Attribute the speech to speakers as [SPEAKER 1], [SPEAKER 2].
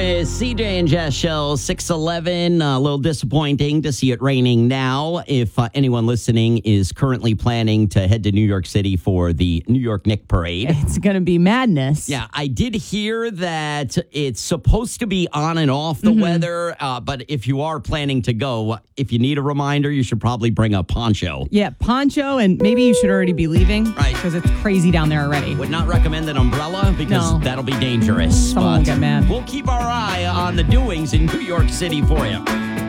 [SPEAKER 1] with CJ and Jess Show, 6:11. A little disappointing to see it raining now. If anyone listening is currently planning to head to New York City for the New York Knick Parade.
[SPEAKER 2] It's going to be madness.
[SPEAKER 1] Yeah, I did hear that it's supposed to be on and off the weather, but if you are planning to go, if you need a reminder, you should probably bring a poncho.
[SPEAKER 2] Yeah, poncho, and maybe you should already be leaving.
[SPEAKER 1] Right.
[SPEAKER 2] Because it's crazy down there already.
[SPEAKER 1] Would not recommend an umbrella because that'll be dangerous.
[SPEAKER 2] Someone will get mad.
[SPEAKER 1] We'll keep our eye on the doings in New York City for you.